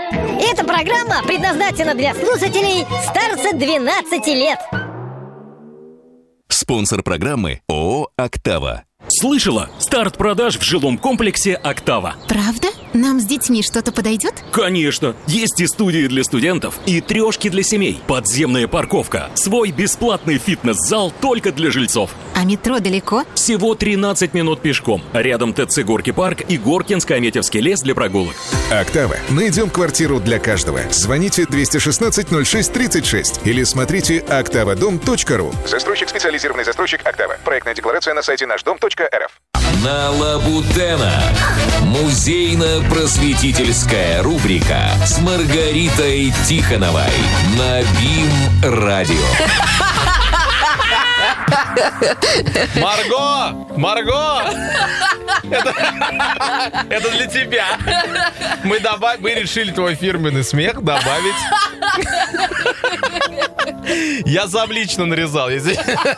Эта программа предназначена для слушателей старше 12 лет. Спонсор программы ООО «Октава». Слышала? Старт продаж в жилом комплексе «Октава». Правда? Нам с детьми что-то подойдет? Конечно! Есть и студии для студентов, и трешки для семей, подземная парковка, свой бесплатный фитнес-зал только для жильцов. А метро далеко? Всего 13 минут пешком. Рядом ТЦ «Горки парк» и Горкинско-Аметьевский лес для прогулок. «Октава». Найдем квартиру для каждого. Звоните 216-06-36 или смотрите oktavadom.ru. Застройщик — специализированный застройщик «Октава». Проектная декларация на сайте нашдом.рф. На Лабутенах. Музейно-просветительская рубрика с Маргаритой Тихоновой на БИМ-радио. Марго! Это для тебя. Мы решили твой фирменный смех добавить. Я сам лично нарезал, если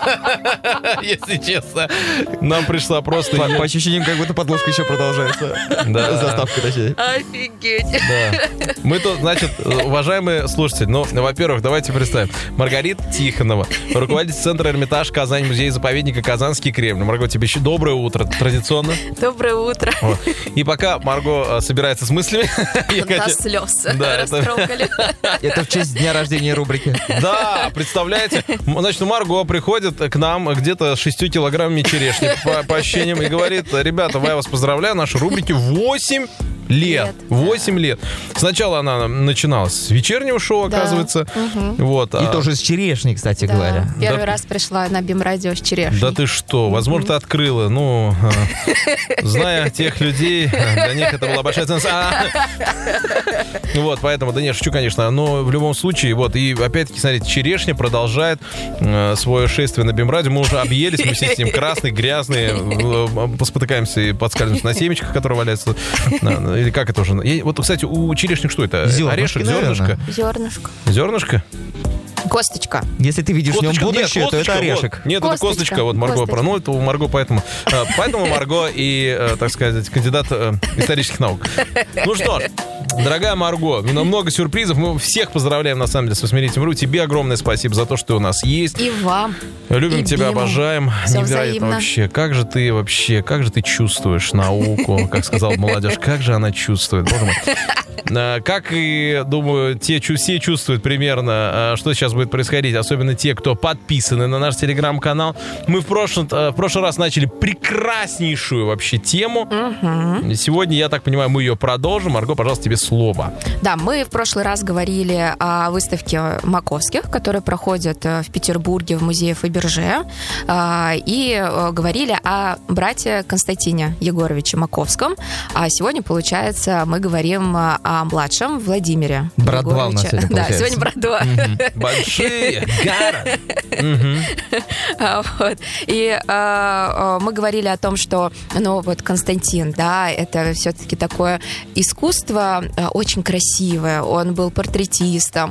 честно. Нам пришла просто... По ощущениям, как будто подложка еще продолжается. Да. Заставка, точнее. Офигеть. Да. Мы тут, значит, уважаемые слушатели, во-первых, давайте представим. Маргарита Тихонова, руководитель центра «Эрмитаж», Казань, музея-заповедника «Казанский Кремль». Марго, тебе еще доброе утро, традиционно. Доброе утро. Вот. И пока Марго собирается с мыслями... До слез растрогали. Это в честь дня рождения рубрики. Да, представляете? Значит, Марго приходит к нам где-то с 6 килограммами черешни по ощущениям и говорит: ребята, я вас поздравляю, нашей рубрике 8 лет. 8 лет. Сначала она начинала с вечернего шоу, оказывается. Вот. И тоже с черешней, кстати говоря. Первый раз пришла на БИМ-радио с черешней. Да ты что? Возможно, ты открыла. Зная тех людей, для них это была большая ценность. Вот, поэтому, да не, шучу, конечно. Но в любом случае, вот, и опять-таки, смотрите, черешня продолжает свое шествие на БИМ-радио. Мы уже объелись, мы все с ним красные, грязные, поспотыкаемся и подскальзываемся на семечках, которые валяются. Или как это уже? Вот, кстати, у черешни что это? Орешек, зернышко? Зернышко? Косточка. Если ты видишь в нем будущее, то это орешек. Нет, это косточка. Вот Марго про. Это у Марго, поэтому Марго и, так сказать, кандидат исторических наук. Ну что ж, дорогая Марго, много сюрпризов. Мы всех поздравляем, на самом деле, с 8-летием. Тебе огромное спасибо за то, что ты у нас есть. И вам. Любим тебя, обожаем. Все невероятно вообще. Как же ты чувствуешь науку, как сказала молодежь, как же она чувствует, боже мой. Как и, думаю, все чувствуют примерно, что сейчас будет происходить, особенно те, кто подписаны на наш телеграм-канал. Мы в прошлый раз начали прекраснейшую вообще тему. Сегодня, я так понимаю, мы ее продолжим. Марго, пожалуйста, тебе слово. Да, мы в прошлый раз говорили о выставке Маковских, которая проходит в Петербурге в музее Фаберже, и говорили о брате Константине Егоровиче Маковском. А сегодня, получается, мы говорим о младшем Владимире. Брат-2 у нас сегодня получается. Да, сегодня брат-2. Большие гары. И мы говорили о том, что, Константин, да, это все-таки такое искусство очень красивое. Он был портретистом,